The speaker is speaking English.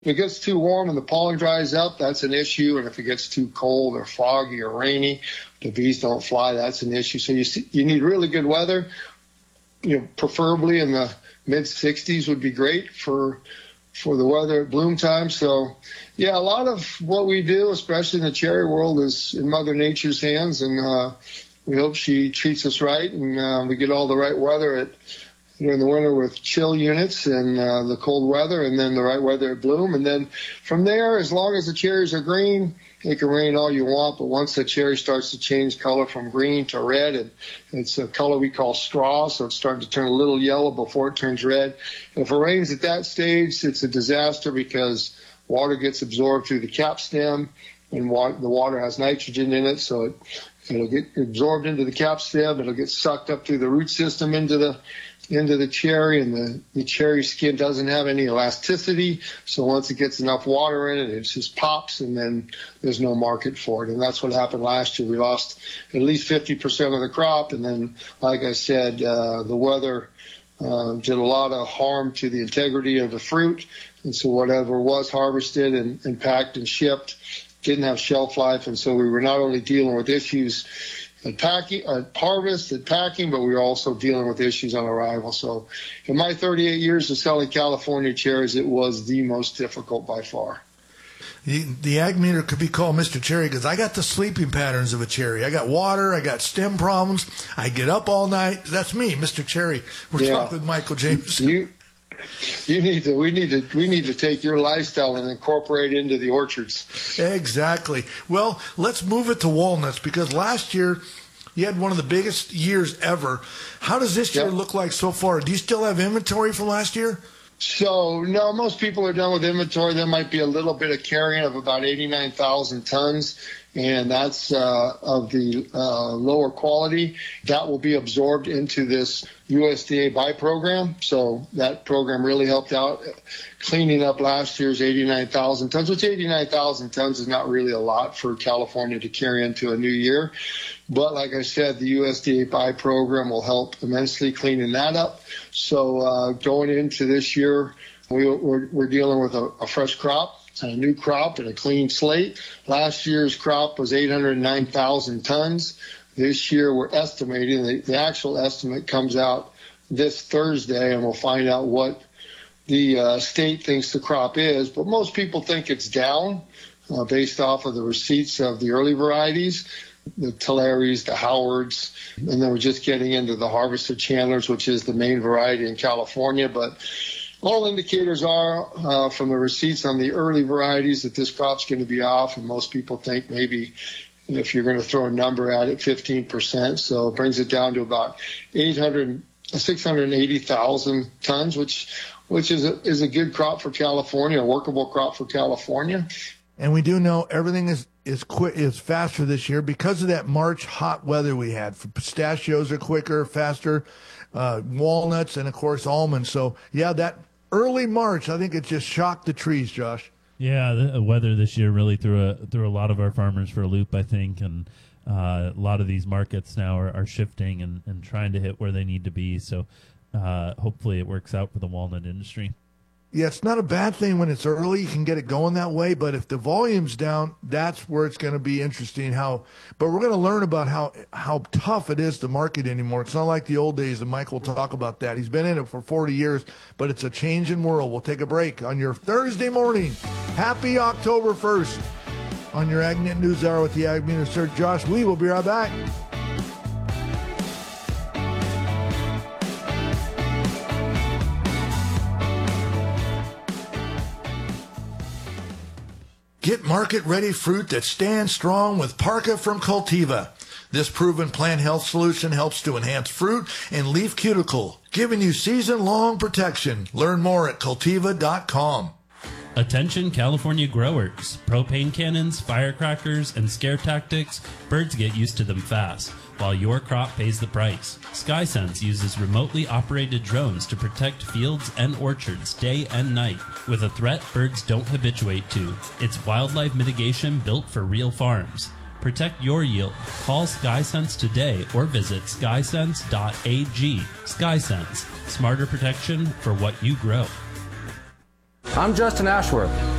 If it gets too warm and the pollen dries up, that's an issue. And if it gets too cold or foggy or rainy, the bees don't fly, that's an issue. So you need really good weather. Preferably in the mid-60s would be great for the weather at bloom time. So, yeah, a lot of what we do, especially in the cherry world, is in Mother Nature's hands. And we hope she treats us right and we get all the right weather in the winter with chill units and the cold weather, and then the right weather at bloom. And then from there, as long as the cherries are green, it can rain all you want. But once the cherry starts to change color from green to red, and it's a color we call straw, so it's starting to turn a little yellow before it turns red. If it rains at that stage, it's a disaster because water gets absorbed through the cap stem, and the water has nitrogen in it, so it'll get absorbed into the cap stem. It'll get sucked up through the root system into the cherry, and the cherry skin doesn't have any elasticity. So once it gets enough water in it, it just pops, and then there's no market for it. And that's what happened last year. We lost at least 50% of the crop. And then, like I said, the weather did a lot of harm to the integrity of the fruit. And so whatever was harvested and packed and shipped didn't have shelf life. And so we were not only dealing with issues at harvest, at packing, but we were also dealing with issues on arrival. So in my 38 years of selling California cherries, it was the most difficult by far. The ag meter could be called Mr. Cherry because I got the sleeping patterns of a cherry. I got water. I got stem problems. I get up all night. That's me, Mr. Cherry. We're talking with Michael Jameson. We need to take your lifestyle and incorporate it into the orchards. Exactly. Well, let's move it to walnuts because last year you had one of the biggest years ever. How does this year look like so far? Do you still have inventory from last year? So, no, most people are done with inventory. There might be a little bit of carrying of about 89,000 tons, and that's of the lower quality. That will be absorbed into this USDA buy program. So that program really helped out cleaning up last year's 89,000 tons, which 89,000 tons is not really a lot for California to carry into a new year. But like I said, the USDA buy program will help immensely cleaning that up. So going into this year, we're dealing with a fresh crop, a new crop, and a clean slate. Last year's crop was 809,000 tons. This year we're estimating, the actual estimate comes out this Thursday, and we'll find out what the state thinks the crop is. But most people think it's down based off of the receipts of the early varieties, the Tulare, the Howards, and then we're just getting into the harvested Chandlers, which is the main variety in California. But all indicators are from the receipts on the early varieties that this crop's going to be off, and most people think maybe if you're going to throw a number at it, 15%. So it brings it down to about 680,000 tons, which is a good crop for California, a workable crop for California. And we do know everything is faster this year because of that March hot weather we had. Pistachios are quicker, faster, walnuts, and of course almonds. So yeah, that early March, I think it just shocked the trees, Josh. Yeah, the weather this year really threw a lot of our farmers for a loop, I think, and a lot of these markets now are shifting and trying to hit where they need to be. So hopefully it works out for the walnut industry. Yeah, it's not a bad thing when it's early. You can get it going that way. But if the volume's down, that's where it's going to be interesting. But we're going to learn about how tough it is to market anymore. It's not like the old days, and Mike will talk about that. He's been in it for 40 years, but it's a changing world. We'll take a break on your Thursday morning. Happy October 1st on your AgNet News Hour with the Ag Meter Sir Josh. We will be right back. Get market-ready fruit that stands strong with Parka from Cultiva. This proven plant health solution helps to enhance fruit and leaf cuticle, giving you season-long protection. Learn more at Cultiva.com. Attention California growers. Propane cannons, firecrackers, and scare tactics, birds get used to them fast, while your crop pays the price. SkySense uses remotely operated drones to protect fields and orchards day and night with a threat birds don't habituate to. It's wildlife mitigation built for real farms. Protect your yield. Call SkySense today or visit skysense.ag. SkySense, smarter protection for what you grow. I'm Justin Ashworth.